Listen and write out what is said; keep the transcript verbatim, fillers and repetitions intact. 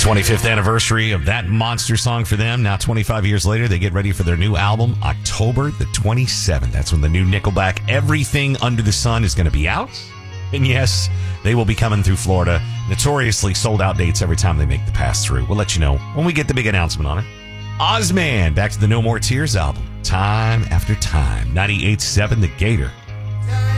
twenty-fifth anniversary of that monster song for them. Now twenty-five years later, they get ready for their new album, October the twenty-seventh. That's when the new Nickelback, Everything Under the Sun, is going to be out. And yes, they will be coming through Florida. Notoriously sold out dates every time they make the pass through. We'll let you know when we get the big announcement on it. Ozman, back to the No More Tears album. Time after time. ninety-eight point seven The Gator.